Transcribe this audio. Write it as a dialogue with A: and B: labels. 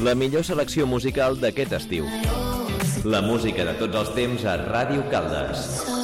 A: La millor selecció musical d'aquest estiu. La música de tots els temps a Ràdio Caldes.